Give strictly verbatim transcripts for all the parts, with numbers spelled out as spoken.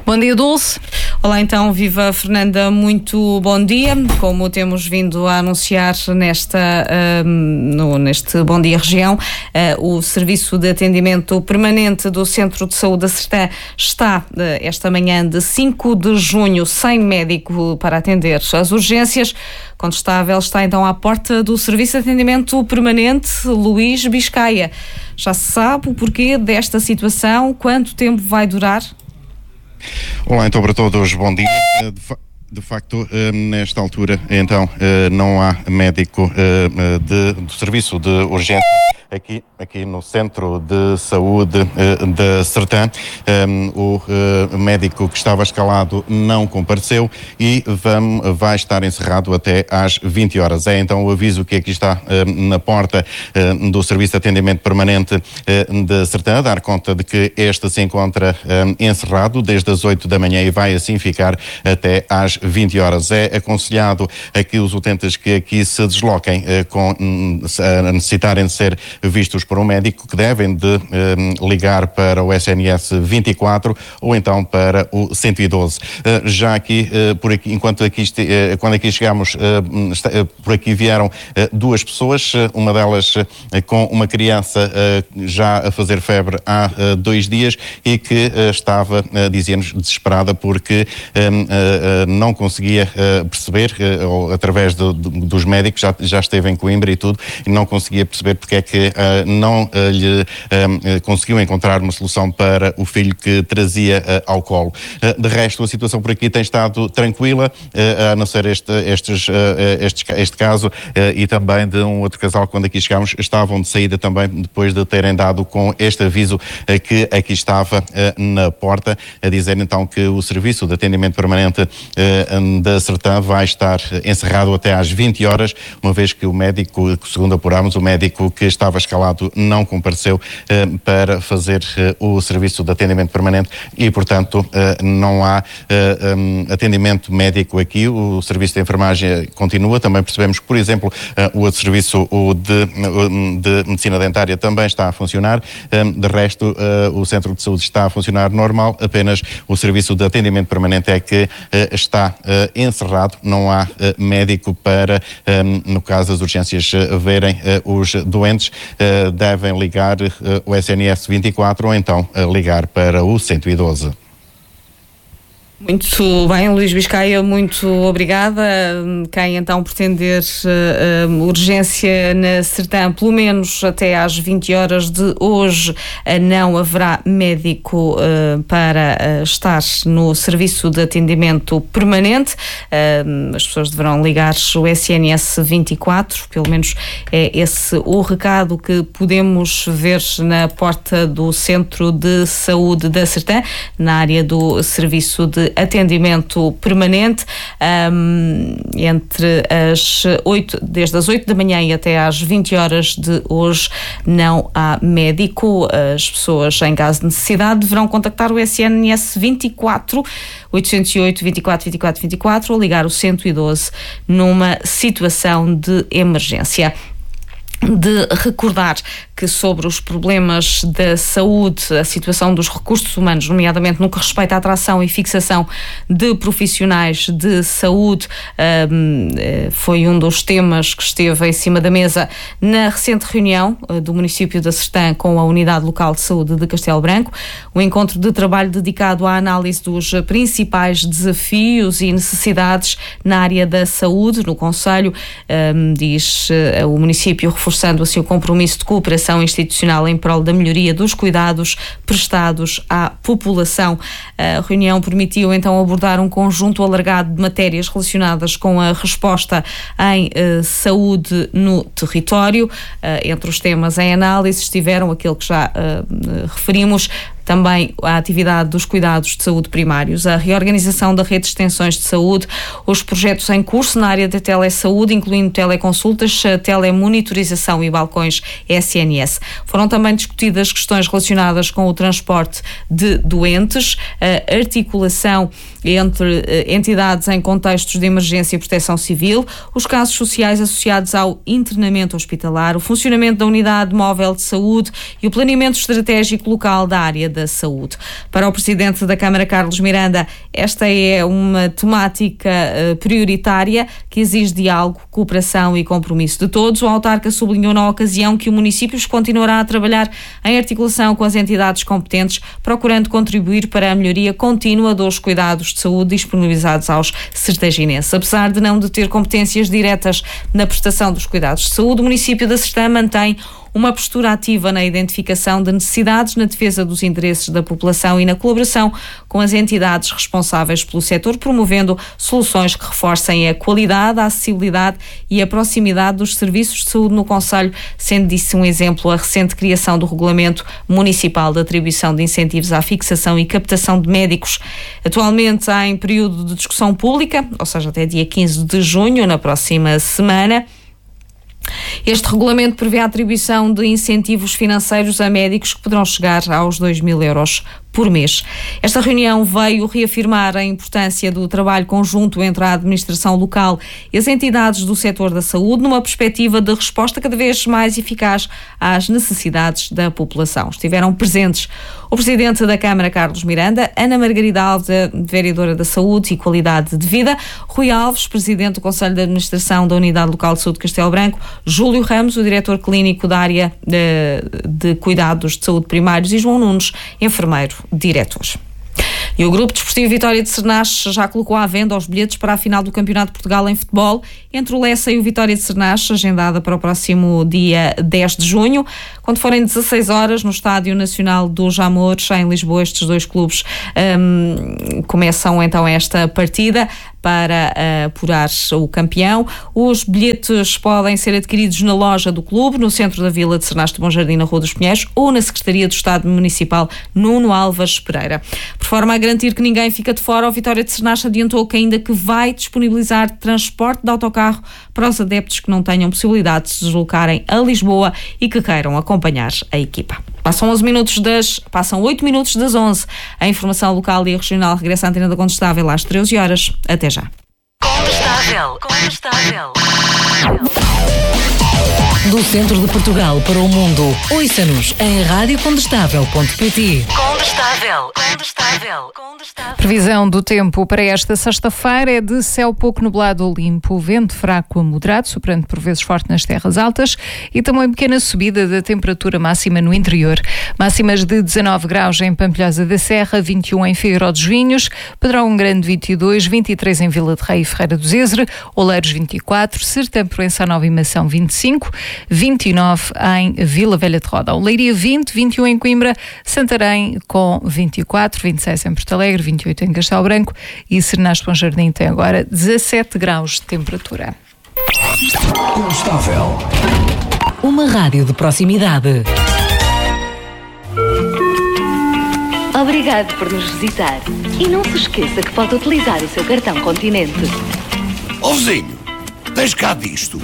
Bom dia, Dulce. Olá, então, viva Fernanda, muito bom dia. Como temos vindo a anunciar nesta, uh, no, neste Bom Dia Região, uh, o Serviço de Atendimento Permanente do Centro de Saúde da Sertã está, uh, esta manhã de cinco de junho, sem médico para atender as urgências. Contestável está então à porta do Serviço de Atendimento Permanente, Luís Biscaia. Já se sabe o porquê desta situação? Quanto tempo vai durar? Olá, então para todos, bom dia. De, fa- de facto, nesta altura, então, não há médico de, do serviço de urgência aqui, aqui no Centro de Saúde da Sertã. O médico que estava escalado não compareceu e vamos, vai estar encerrado até às vinte horas. É então o aviso que aqui está na porta do Serviço de Atendimento Permanente da Sertã, a dar conta de que este se encontra encerrado desde as oito da manhã e vai assim ficar até às vinte horas. É aconselhado a que os utentes que aqui se desloquem com a necessitarem de ser vistos por um médico, que devem de eh, ligar para o S N S vinte e quatro ou então para o cento e doze. Eh, já aqui, eh, por aqui, enquanto aqui, este, eh, quando aqui chegamos, eh, está, eh, por aqui vieram eh, duas pessoas, eh, uma delas eh, com uma criança eh, já a fazer febre há eh, dois dias e que eh, estava, eh, dizia-nos, desesperada porque eh, eh, não conseguia eh, perceber, eh, ou através do, do, dos médicos, já, já esteve em Coimbra e tudo, e não conseguia perceber porque é que Uh, não uh, lhe uh, conseguiu encontrar uma solução para o filho que trazia uh, ao colo. Uh, de resto, a situação por aqui tem estado tranquila, uh, a não ser este, estes, uh, estes, este caso uh, e também de um outro casal, quando aqui chegámos, estavam de saída também depois de terem dado com este aviso uh, que aqui estava uh, na porta, a dizer então que o Serviço de Atendimento Permanente uh, da Sertã vai estar encerrado até às vinte horas, uma vez que o médico, segundo apurámos, o médico que estava escalado não compareceu eh, para fazer eh, o serviço de atendimento permanente e, portanto, eh, não há eh, um, atendimento médico aqui. O serviço de enfermagem continua. Também percebemos que, por exemplo, eh, o serviço o de, de medicina dentária também está a funcionar. Eh, de resto, eh, o centro de saúde está a funcionar normal. Apenas o serviço de atendimento permanente é que eh, está eh, encerrado. Não há eh, médico para, eh, no caso das urgências, eh, verem eh, os doentes. Uh, devem ligar uh, o S N S vinte e quatro ou então uh, ligar para o cento e doze. Muito bem, Luís Biscaia, muito obrigada. Quem então pretender uh, uh, urgência na Sertã, pelo menos até às vinte horas de hoje, uh, não haverá médico uh, para uh, estar no serviço de atendimento permanente. Uh, as pessoas deverão ligar o S N S vinte e quatro, pelo menos é esse o recado que podemos ver na porta do Centro de Saúde da Sertã, na área do serviço de atendimento permanente, um, entre as oito, desde as oito da manhã e até às vinte horas de hoje não há médico. As pessoas, em caso de necessidade, deverão contactar o S N S vinte e quatro, oitocentos e oito, vinte e quatro, vinte e quatro, vinte e quatro ou ligar o cento e doze numa situação de emergência. De recordar que sobre os problemas da saúde, a situação dos recursos humanos, nomeadamente no que respeita à atração e fixação de profissionais de saúde, um, foi um dos temas que esteve em cima da mesa na recente reunião do município da Sertã com a Unidade Local de Saúde de Castelo Branco, um encontro de trabalho dedicado à análise dos principais desafios e necessidades na área da saúde no concelho, um, diz uh, o município, reforçando assim o compromisso de cooperação institucional em prol da melhoria dos cuidados prestados à população. A reunião permitiu então abordar um conjunto alargado de matérias relacionadas com a resposta em uh, saúde no território. Uh, entre os temas em análise estiveram aquele que já uh, referimos, também a atividade dos cuidados de saúde primários, a reorganização da rede de extensões de saúde, os projetos em curso na área da telesaúde, incluindo teleconsultas, telemonitorização e balcões S N S. Foram também discutidas questões relacionadas com o transporte de doentes, a articulação entre entidades em contextos de emergência e proteção civil, os casos sociais associados ao internamento hospitalar, o funcionamento da unidade móvel de saúde e o planeamento estratégico local da área da saúde. Para o Presidente da Câmara, Carlos Miranda, esta é uma temática uh, prioritária que exige diálogo, cooperação e compromisso de todos. O autarca sublinhou na ocasião que o município continuará a trabalhar em articulação com as entidades competentes, procurando contribuir para a melhoria contínua dos cuidados de saúde disponibilizados aos sertaginenses. Apesar de não de ter competências diretas na prestação dos cuidados de saúde, o município da Sertã mantém uma postura ativa na identificação de necessidades, na defesa dos interesses da população e na colaboração com as entidades responsáveis pelo setor, promovendo soluções que reforcem a qualidade, a acessibilidade e a proximidade dos serviços de saúde no concelho, sendo disso um exemplo a recente criação do Regulamento Municipal de Atribuição de Incentivos à Fixação e Captação de Médicos. Atualmente há em período de discussão pública, ou seja, até dia quinze de junho, na próxima semana. Este regulamento prevê a atribuição de incentivos financeiros a médicos que poderão chegar aos dois mil euros por mês. Esta reunião veio reafirmar a importância do trabalho conjunto entre a administração local e as entidades do setor da saúde, numa perspectiva de resposta cada vez mais eficaz às necessidades da população. Estiveram presentes o Presidente da Câmara, Carlos Miranda, Ana Margarida Alves, Vereadora da Saúde e Qualidade de Vida, Rui Alves, Presidente do Conselho de Administração da Unidade Local de Saúde de Castelo Branco, Júlio Ramos, o Diretor Clínico da Área de, de Cuidados de Saúde Primários, e João Nunes, Enfermeiro diretor. E o Grupo Desportivo Vitória de Cernache já colocou à venda os bilhetes para a final do Campeonato de Portugal em futebol entre o Lessa e o Vitória de Cernache, agendada para o próximo dia dez de junho, quando forem dezasseis horas no Estádio Nacional dos Amores, em Lisboa. Estes dois clubes um, começam então esta partida para uh, apurar o campeão. Os bilhetes podem ser adquiridos na loja do clube, no centro da Vila de Cernache de Bom Jardim, na Rua dos Pinheiros, ou na Secretaria do Estado Municipal Nuno Álvares Pereira. Por forma a garantir que ninguém fica de fora, o Vitória de Cernache adiantou que ainda que vai disponibilizar transporte de autocarro para os adeptos que não tenham possibilidade de se deslocarem a Lisboa e que queiram acompanhar a equipa. Passam onze minutos das, passam oito minutos das onze. A informação local e regional regressa à Antena da Condestável às treze horas. Até já. Condestável. Condestável. Do centro de Portugal para o mundo. Ouça-nos em rádio condestável ponto pt. Condestável. Condestável. Condestável. Previsão do tempo para esta sexta-feira é de céu pouco nublado ou limpo, vento fraco a moderado, soprando por vezes forte nas terras altas, e também pequena subida da temperatura máxima no interior. Máximas de dezanove graus em Pampilhosa da Serra, vinte e um em Figueiró dos Vinhos, Pedrógão Grande vinte e dois, vinte e três em Vila de Rei e Ferreira do Zézere, Oleiros vinte e quatro, Sertã, Proença Nova e Mação vinte e cinco, vinte e nove em Vila Velha de Roda, Leiria vinte, vinte e um em Coimbra, Santarém com vinte e quatro, vinte e seis em Porto Alegre, vinte e oito em Castelo Branco e Cernache de Bom Jardim tem agora dezassete graus de temperatura. Condestável. Uma rádio de proximidade. Obrigado por nos visitar. E não se esqueça que pode utilizar o seu cartão Continente. Ó vizinho, tens cá disto?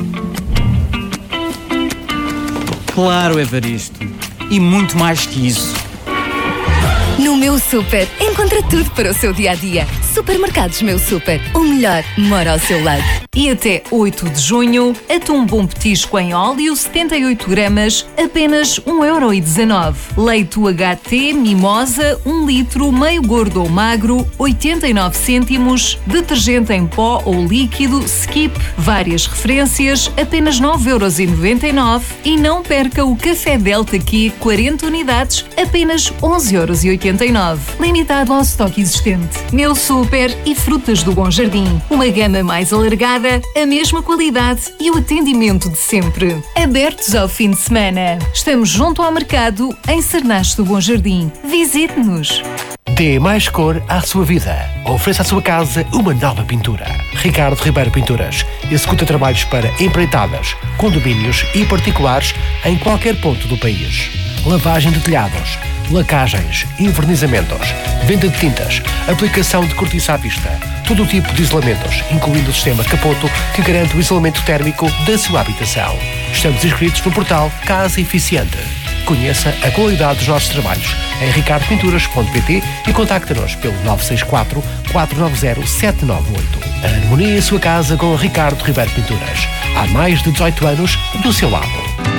Claro, Evaristo. E muito mais que isso. No Meu Super, encontra tudo para o seu dia-a-dia. Supermercados Meu Super, o melhor mora ao seu lado. E até oito de junho, atum bom petisco em óleo, setenta e oito gramas, apenas um euro e dezanove. Leite U H T Mimosa, um litro, meio gordo ou magro, oitenta e nove cêntimos. Detergente em pó ou líquido, Skip, várias referências, apenas nove euros e noventa e nove. E não perca o Café Delta Q, quarenta unidades, apenas onze euros e oitenta e nove. Limitado ao estoque existente. Meu Super e Frutas do Bom Jardim. Uma gama mais alargada, a mesma qualidade e o atendimento de sempre. Abertos ao fim de semana. Estamos junto ao mercado em Cernache do Bom Jardim. Visite-nos. Dê mais cor à sua vida. Ofereça à sua casa uma nova pintura. Ricardo Ribeiro Pinturas executa trabalhos para empreitadas, condomínios e particulares em qualquer ponto do país. Lavagem de telhados, lacagens, invernizamentos, venda de tintas, aplicação de cortiça à vista, todo o tipo de isolamentos, incluindo o sistema Capoto, que garante o isolamento térmico da sua habitação. Estamos inscritos no portal Casa Eficiente. Conheça a qualidade dos nossos trabalhos em ricardo pinturas ponto pt e contacte-nos pelo nove seis quatro, quatro nove zero, sete nove oito. Harmonia em sua casa com Ricardo Ribeiro Pinturas. Há mais de dezoito anos do seu lado. A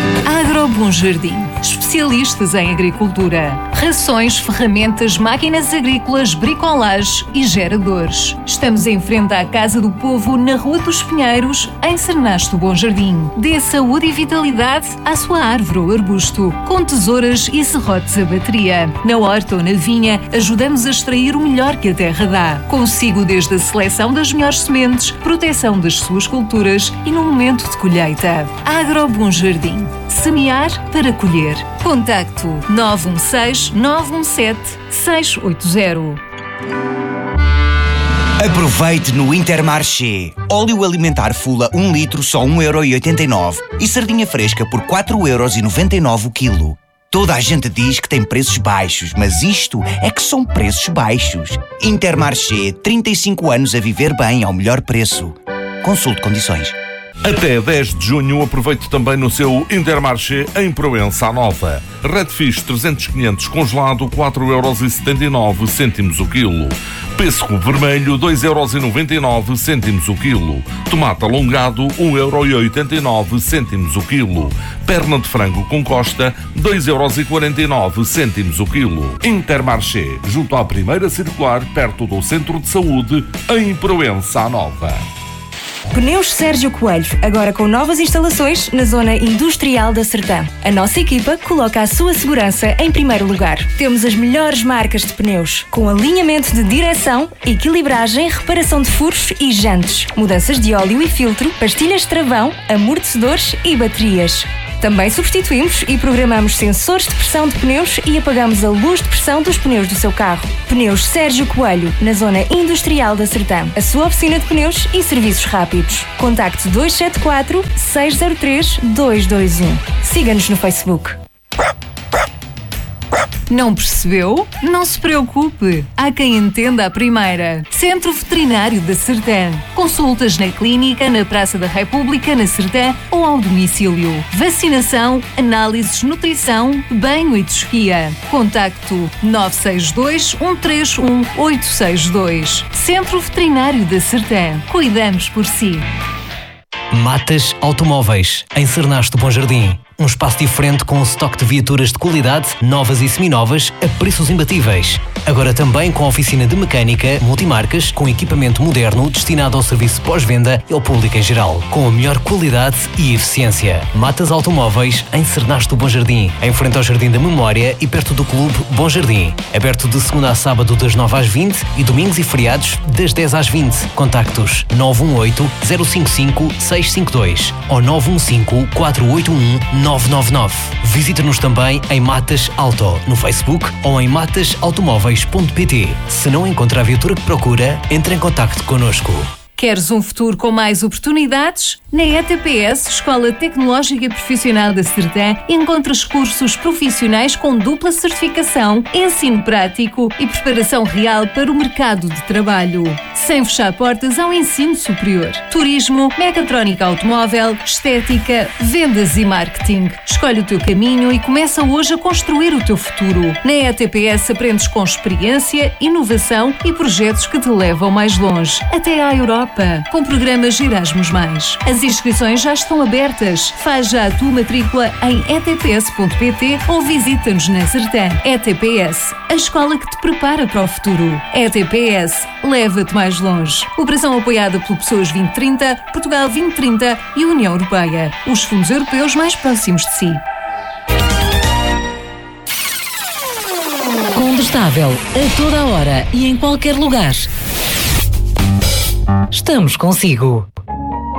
Agrobom Jardim, especialistas em agricultura. Rações, ferramentas, máquinas agrícolas, bricolage e geradores. Estamos em frente à Casa do Povo, na Rua dos Pinheiros, em Cernasto Bom Jardim. Dê saúde e vitalidade à sua árvore ou arbusto, com tesouras e serrotes a bateria. Na horta ou na vinha, ajudamos a extrair o melhor que a terra dá. Consigo desde a seleção das melhores sementes, proteção das suas culturas e no momento de colheita. Agrobom Jardim. Semear para colher. Contacto nove um seis, nove um sete, seis oito zero. Aproveite no Intermarché. Óleo alimentar Fula um litro só um euro e oitenta e nove e sardinha fresca por quatro euros e noventa e nove o quilo. Toda a gente diz que tem preços baixos, mas isto é que são preços baixos. Intermarché, trinta e cinco anos a viver bem ao melhor preço. Consulte condições. Até dez de junho aproveite também no seu Intermarché em Proença Nova. Redfish trezentos quinhentos congelado quatro euros e setenta e nove cêntimos o quilo. Pêssego vermelho dois euros e noventa e nove cêntimos o quilo. Tomate alongado um euro e oitenta e nove cêntimos o quilo. Perna de frango com costa dois euros e quarenta e nove cêntimos o quilo. Intermarché, junto à primeira circular, perto do Centro de Saúde, em Proença Nova. Pneus Sérgio Coelho, agora com novas instalações na zona industrial da Sertã. A nossa equipa coloca a sua segurança em primeiro lugar. Temos as melhores marcas de pneus, com alinhamento de direção, equilibragem, reparação de furos e jantes, mudanças de óleo e filtro, pastilhas de travão, amortecedores e baterias. Também substituímos e programamos sensores de pressão de pneus e apagamos a luz de pressão dos pneus do seu carro. Pneus Sérgio Coelho, na zona industrial da Sertã. A sua oficina de pneus e serviços rápidos. Contacte dois sete quatro, seis zero três, dois dois um. Siga-nos no Facebook. Não percebeu? Não se preocupe. Há quem entenda a primeira. Centro Veterinário da Sertã. Consultas na clínica, na Praça da República, na Sertã ou ao domicílio. Vacinação, análises, nutrição, banho e tosquia. Contacto nove seis dois, um três um, oito seis dois. Centro Veterinário da Sertã. Cuidamos por si. Matas Automóveis, em Cernasto Bom Jardim. Um espaço diferente com um estoque de viaturas de qualidade, novas e seminovas, a preços imbatíveis. Agora também com oficina de mecânica, multimarcas, com equipamento moderno destinado ao serviço pós-venda e ao público em geral. Com a melhor qualidade e eficiência. Matas Automóveis, em Cernasto Bom Jardim. Em frente ao Jardim da Memória e perto do Clube Bom Jardim. Aberto de segunda a sábado das nove às vinte e domingos e feriados das dez às vinte. Contactos nove um oito, zero cinco cinco, seis cinco dois ou nove um cinco, quatro oito um, nove nove nove. Visita-nos também em Matas Auto, no Facebook ou em matas automóveis ponto pt. Se não encontra a viatura que procura, entre em contacto connosco. Queres um futuro com mais oportunidades? Na E T P S, Escola Tecnológica Profissional da Sertã, encontras cursos profissionais com dupla certificação, ensino prático e preparação real para o mercado de trabalho. Sem fechar portas ao ensino superior. Turismo, mecatrónica automóvel, estética, vendas e marketing. Escolhe o teu caminho e começa hoje a construir o teu futuro. Na E T P S aprendes com experiência, inovação e projetos que te levam mais longe, até à Europa, com programas Erasmus mais. As inscrições já estão abertas. Faz já a tua matrícula em e t p s ponto p t ou visita-nos na Sertã. E T P S, a escola que te prepara para o futuro. E T P S, leva-te mais longe. Operação apoiada pelo Pessoas vinte trinta, Portugal vinte trinta e União Europeia. Os fundos europeus mais próximos de si. Condestável, a toda hora e em qualquer lugar. Estamos consigo.